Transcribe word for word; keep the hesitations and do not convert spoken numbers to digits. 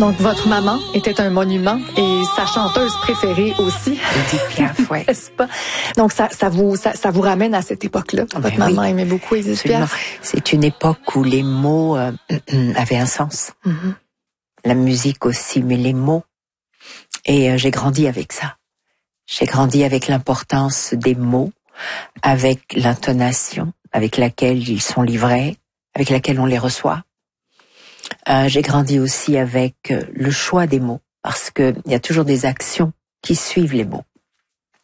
Donc, votre maman était un monument et sa chanteuse préférée aussi. Edith Piaf, ouais. N'est-ce pas? Donc, ça, ça vous, ça, ça vous ramène à cette époque-là. Ben votre oui. maman aimait beaucoup Edith Absolument. Piaf. C'est une époque où les mots euh, avaient un sens. Mm-hmm. La musique aussi, mais les mots. Et euh, j'ai grandi avec ça. J'ai grandi avec l'importance des mots, avec l'intonation avec laquelle ils sont livrés, avec laquelle on les reçoit. Euh, j'ai grandi aussi avec le choix des mots, parce que il y a toujours des actions qui suivent les mots.